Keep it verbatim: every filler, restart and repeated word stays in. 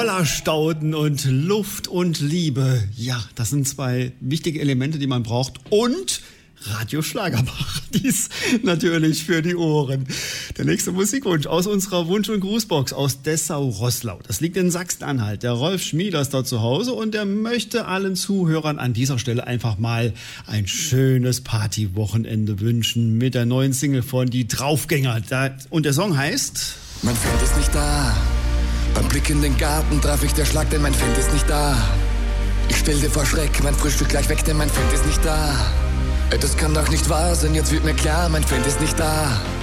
Stauden und Luft und Liebe. Ja, das sind zwei wichtige Elemente, die man braucht. Und Radio Schlagerparadies natürlich für die Ohren. Der nächste Musikwunsch aus unserer Wunsch- und Grußbox aus Dessau-Roßlau. Das liegt in Sachsen-Anhalt. Der Rolf Schmieder ist dort zu Hause und er möchte allen Zuhörern an dieser Stelle einfach mal ein schönes Partywochenende wünschen mit der neuen Single von Die Draufgänger. Und der Song heißt... Mein Freund ist nicht da. Beim Blick in den Garten traf ich der Schlag, denn mein Freund ist nicht da. Ich stell dir vor Schreck, mein Frühstück gleich weg, denn mein Freund ist nicht da. Das kann doch nicht wahr sein, jetzt wird mir klar, mein Freund ist nicht da.